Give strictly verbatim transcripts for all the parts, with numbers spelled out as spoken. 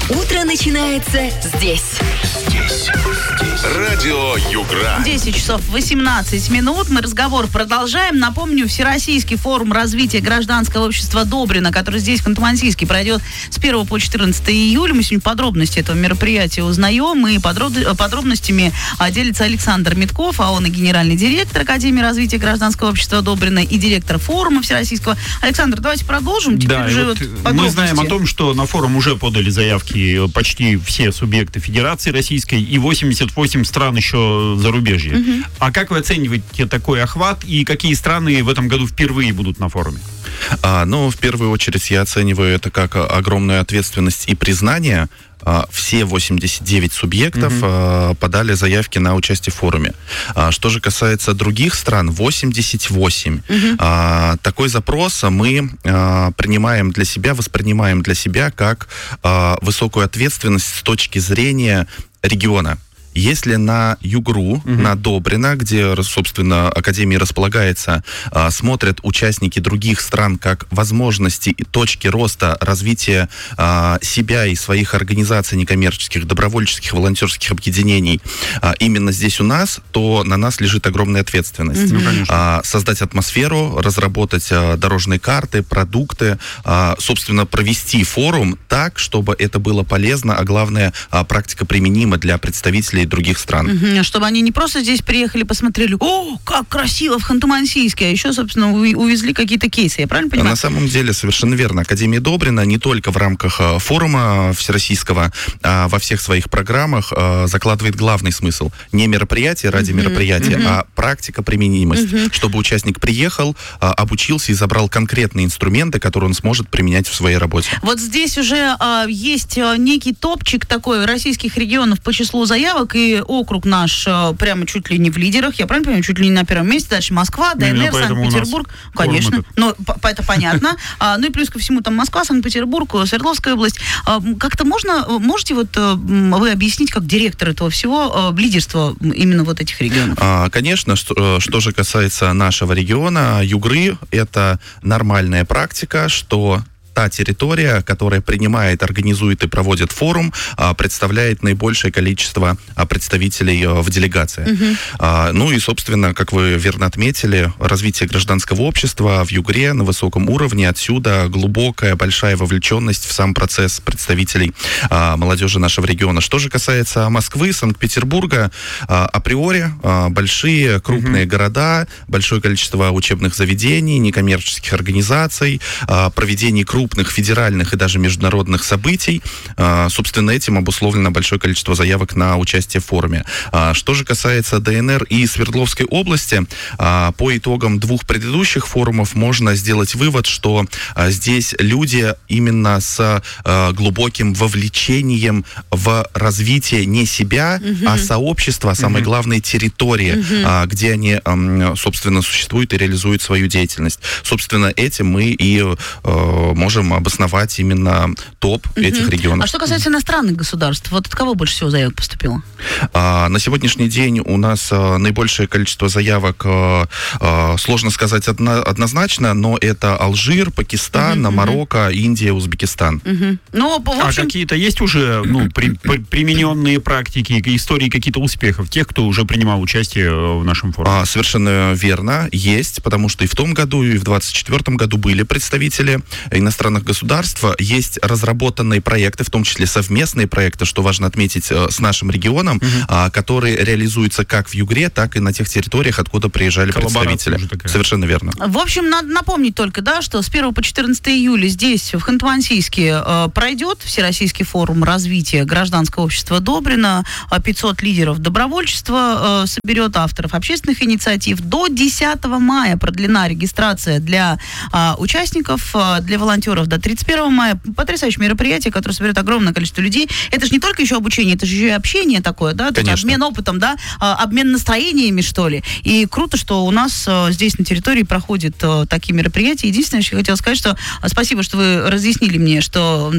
Утро начинается здесь. Здесь. Здесь. Радио Югра. десять часов восемнадцать минут. Мы разговор продолжаем. Напомню, Всероссийский форум развития гражданского общества Добрина, который здесь, в Ханты-Мансийске, пройдет с первого по четырнадцатое июля. Мы сегодня подробности этого мероприятия узнаем. И подроб... подробностями делится Александр Митков, а он и генеральный директор Академии развития гражданского общества Добрина, и директор форума Всероссийского. Александр, давайте продолжим. Теперь да, уже вот вот мы знаем о том, что на форум уже подали заявки почти все субъекты Федерации Российской и восемьдесят восемь стран еще зарубежья. Угу. А как вы оцениваете такой охват и какие страны в этом году впервые будут на форуме? А, ну, в первую очередь я оцениваю это как огромную ответственность и признание. Все восемьдесят девять субъектов uh-huh. подали заявки на участие в форуме. Что же касается других стран, восемьдесят восемь. Uh-huh. Такой запрос мы принимаем для себя, воспринимаем для себя как высокую ответственность с точки зрения региона. Если на Югру, uh-huh. на Добрина, где, собственно, Академия располагается, а, смотрят участники других стран как возможности и точки роста развития а, себя и своих организаций некоммерческих, добровольческих, волонтерских объединений а, именно здесь у нас, то на нас лежит огромная ответственность. Uh-huh. а, создать атмосферу, разработать а, дорожные карты, продукты, а, собственно, провести форум так, чтобы это было полезно, а главное, а, практика применима для представителей других стран. Угу, чтобы они не просто здесь приехали, посмотрели, о, как красиво в Ханты-Мансийске, а еще, собственно, увезли какие-то кейсы, я правильно понимаю? На самом деле, совершенно верно. Академия Добрина не только в рамках форума всероссийского, а во всех своих программах закладывает главный смысл. Не мероприятие ради угу, мероприятия, угу. а практика применимость. Угу. Чтобы участник приехал, обучился и забрал конкретные инструменты, которые он сможет применять в своей работе. Вот здесь уже а, есть некий топчик такой российских регионов по числу заявок, и округ наш а, прямо чуть ли не в лидерах, я правильно понимаю, чуть ли не на первом месте, дальше Москва, ДНР, Санкт-Петербург, конечно, но это понятно. А, ну и плюс ко всему там Москва, Санкт-Петербург, Свердловская область. А, как-то можно, можете вот вы объяснить, как директор этого всего, лидерство именно вот этих регионов? А, конечно, что, что же касается нашего региона, Югры, это нормальная практика, что та территория, которая принимает, организует и проводит форум, представляет наибольшее количество представителей в делегации. Uh-huh. Ну и, собственно, как вы верно отметили, развитие гражданского общества в Югре на высоком уровне, отсюда глубокая, большая вовлеченность в сам процесс представителей молодежи нашего региона. Что же касается Москвы, Санкт-Петербурга, априори большие, крупные uh-huh. города, большое количество учебных заведений, некоммерческих организаций, проведение крупных крупных федеральных и даже международных событий. Собственно, этим обусловлено большое количество заявок на участие в форуме. Что же касается ДНР и Свердловской области, по итогам двух предыдущих форумов можно сделать вывод, что здесь люди именно с глубоким вовлечением в развитие не себя, угу. а сообщества, а самое угу. главное, территории, угу. где они, собственно, существуют и реализуют свою деятельность. Собственно, этим мы и можем можем обосновать именно топ uh-huh. этих регионов. А что касается иностранных государств, вот от кого больше всего заявок поступило? А, на сегодняшний день у нас а, наибольшее количество заявок, а, а, сложно сказать одно, однозначно, но это Алжир, Пакистан, uh-huh. Марокко, Индия, Узбекистан. Uh-huh. Но, в общем... А какие-то есть уже ну, при, при, примененные практики, истории какие-то успехов тех, кто уже принимал участие в нашем форуме? А, совершенно верно, есть, потому что и в том году, и в двадцать четвёртом году были представители иностранных государств, есть разработанные проекты, в том числе совместные проекты, что важно отметить, с нашим регионом, uh-huh. которые реализуются как в Югре, так и на тех территориях, откуда приезжали представители. Совершенно верно. В общем, надо напомнить только, да, что с первого по четырнадцатое июля здесь, в Ханты-Мансийске, э, пройдет Всероссийский форум развития гражданского общества Добрина. пятьсот лидеров добровольчества э, соберет, авторов общественных инициатив. До десятого мая продлена регистрация для э, участников, э, для волонтеров до тридцать первого мая. Потрясающее мероприятие, которое соберет огромное количество людей. Это же не только еще обучение, это же еще и общение такое, да? То есть обмен опытом, да? Обмен настроениями, что ли. И круто, что у нас здесь на территории проходят такие мероприятия. Единственное, что я хотела сказать, что спасибо, что вы разъяснили мне, что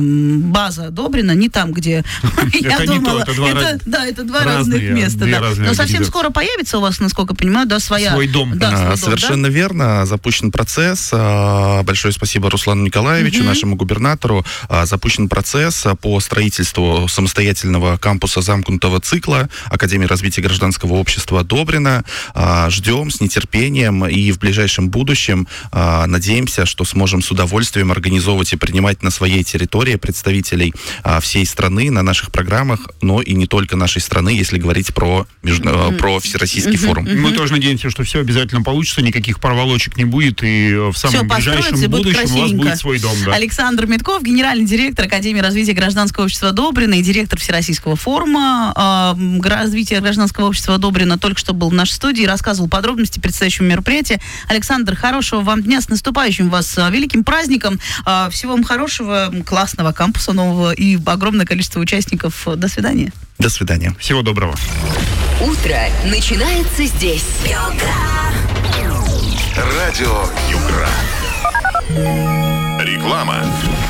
база Добрина не там, где я думала. Да, это два разных места. Но совсем скоро появится у вас, насколько я понимаю, да, своя... Свой дом. Совершенно верно. Запущен процесс. Большое спасибо Руслану Антону Николаевичу, mm-hmm. нашему губернатору, запущен процесс по строительству самостоятельного кампуса замкнутого цикла Академии развития гражданского общества Добрина. Ждем с нетерпением и в ближайшем будущем надеемся, что сможем с удовольствием организовывать и принимать на своей территории представителей всей страны на наших программах, но и не только нашей страны, если говорить про, между... mm-hmm. про Всероссийский mm-hmm. форум. Mm-hmm. Мы тоже надеемся, что все обязательно получится, никаких проволочек не будет, и в самом все ближайшем будущем у вас будет свой дом. Да. Александр Медков, генеральный директор Академии развития гражданского общества Добрина и директор Всероссийского форума э, развития гражданского общества Добрина, только что был в нашей студии и рассказывал подробности предстоящего мероприятия. Александр, хорошего вам дня, с наступающим вас великим праздником, э, всего вам хорошего, классного кампуса нового и огромное количество участников. До свидания. До свидания. Всего доброго. Утро начинается здесь. Радио Югра. Реклама.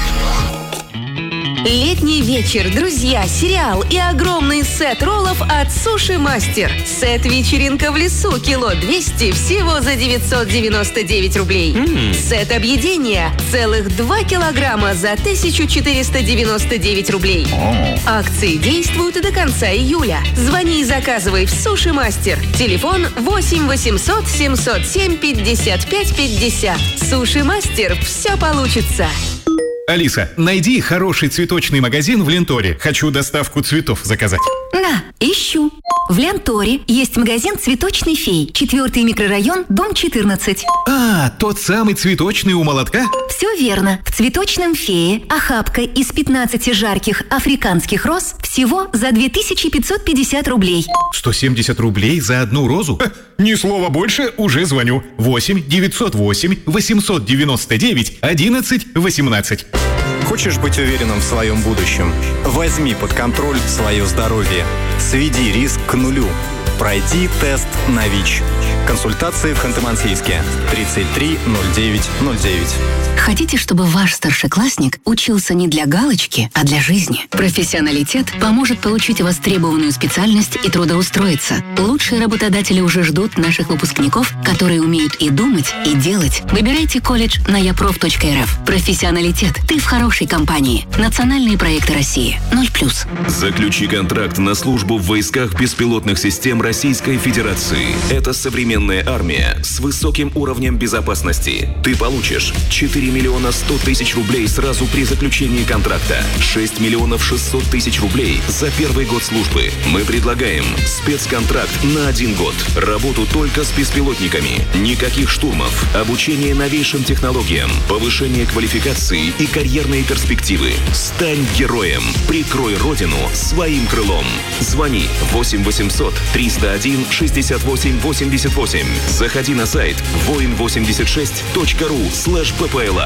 Летний вечер, друзья, сериал и огромный сет роллов от Суши Мастер. Сет «Вечеринка в лесу» кило двести всего за девятьсот девяносто девять рублей. Mm. Сет объедения целых два килограмма за тысяча четыреста девяносто девять рублей. Oh. Акции действуют до конца июля. Звони и заказывай в Суши Мастер. Телефон восемь восемьсот семьсот семь пятьдесят пять пятьдесят. Суши Мастер. Все получится. Алиса, найди хороший цветочный магазин в Ленторе. Хочу доставку цветов заказать. На, ищу. В Ленторе есть магазин «Цветочный фей». Четвертый микрорайон, дом четырнадцать. А, тот самый цветочный у молотка? Все верно. В «Цветочном фее» охапка из пятнадцати жарких африканских роз всего за две тысячи пятьсот пятьдесят рублей. сто семьдесят рублей за одну розу? Ха, ни слова больше, уже звоню. восемь девятьсот восемь восемьсот девяносто девять одиннадцать восемнадцать. Хочешь быть уверенным в своем будущем? Возьми под контроль свое здоровье. Сведи риск к нулю. Пройди тест на ВИЧ. Консультации в Ханты-Мансийске. тридцать три ноль девять ноль девять. Хотите, чтобы ваш старшеклассник учился не для галочки, а для жизни? Профессионалитет поможет получить востребованную специальность и трудоустроиться. Лучшие работодатели уже ждут наших выпускников, которые умеют и думать, и делать. Выбирайте колледж на япроф точка эр эф. Профессионалитет. Ты в хорошей компании. Национальные проекты России. ноль плюс. Заключи контракт на службу в войсках беспилотных систем Российской Федерации. Это современная армия с высоким уровнем безопасности. Ты получишь четыре миллиона сто тысяч рублей сразу при заключении контракта, шесть миллионов шестьсот тысяч рублей за первый год службы. Мы предлагаем спецконтракт на один год, работу только с беспилотниками, никаких штурмов, обучение новейшим технологиям, повышение квалификации и карьерные перспективы. Стань героем, прикрой родину своим крылом. Звони восемь восемьсот триста один шестьдесят восемь восемьдесят восемь. Заходи на сайт воин восемьдесят шесть точка ру слэш ппла.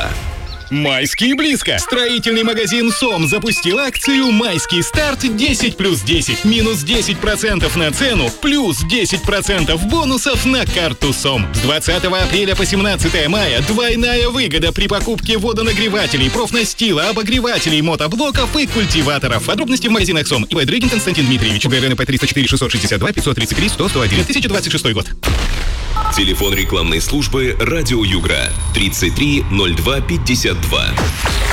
Майские близко! Строительный магазин «Сом» запустил акцию «Майский старт десять плюс десять». Минус десять процентов на цену, плюс десять процентов бонусов на карту «Сом». С двадцатого апреля по семнадцатое мая двойная выгода при покупке водонагревателей, профнастила, обогревателей, мотоблоков и культиваторов. Подробности в магазинах «Сом». ИП Дрыгин Константин Дмитриевич. ГРНП триста четыре шестьсот шестьдесят два пятьсот тридцать три сто сто один. две тысячи двадцать шестой год. Телефон рекламной службы «Радио Югра» тридцать три ноль два пятьдесят два.